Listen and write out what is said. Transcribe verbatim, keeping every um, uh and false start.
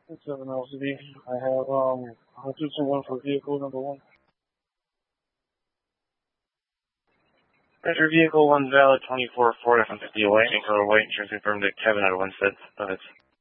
seven L C D. I have um a two two one for vehicle number one. Roger, vehicle one valid twenty-four Ford F one fifty away, anchor away, insurance confirmed to Kevin out of Winstead. Go ahead.